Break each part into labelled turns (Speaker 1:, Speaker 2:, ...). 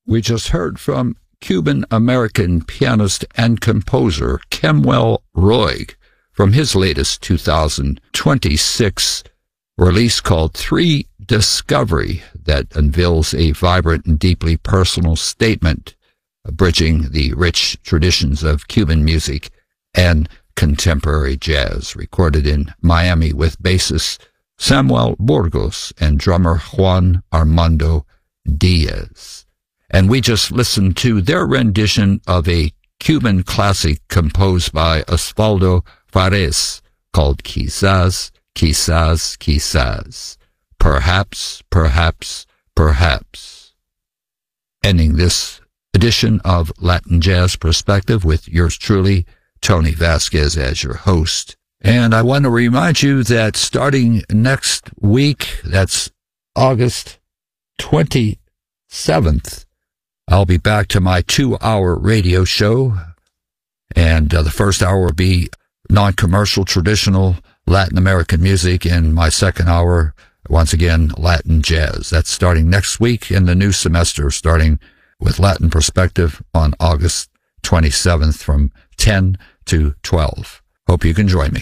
Speaker 1: We just heard from Cuban-American pianist and composer Kemuel Roig from his latest 2026 release called 3 Discovery that unveils a vibrant and deeply personal statement, bridging the rich traditions of Cuban music and contemporary jazz, recorded in Miami with bassist Samuel Burgos and drummer Juan Armando Diaz. And we just listened to their rendition of a Cuban classic composed by Osvaldo Fares called Quizás, Quizás, Quizás. Perhaps, perhaps, perhaps. Ending this edition of Latin Jazz Perspective with yours truly, Tony Vasquez, as your host. And I want to remind you that starting next week, that's August 27th, I'll be back to my 2-hour radio show. And the first hour will be non-commercial, traditional Latin American music. And my second hour, once again, Latin jazz. That's starting next week in the new semester, starting with Latin Perspective on August 27th from 10 to 12. Hope you can join me.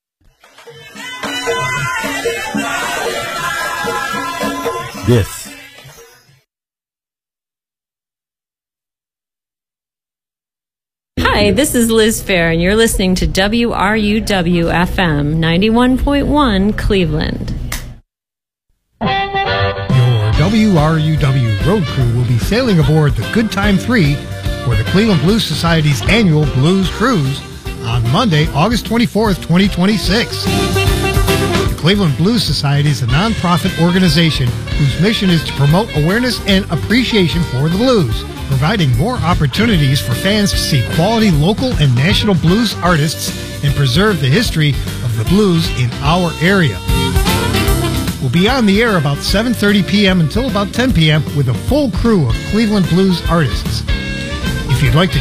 Speaker 2: Hi, this is Liz Fair, and you're listening to WRUW-FM 91.1 Cleveland.
Speaker 3: Your WRUW road crew will be sailing aboard the Good Time 3 for the Cleveland Blues Society's annual Blues Cruise on Monday, August 24th, 2026. The Cleveland Blues Society is a nonprofit organization whose mission is to promote awareness and appreciation for the blues, providing more opportunities for fans to see quality local and national blues artists and preserve the history of the blues in our area. We'll be on the air about 7:30 p.m. until about 10 p.m. with a full crew of Cleveland blues artists. If you'd like to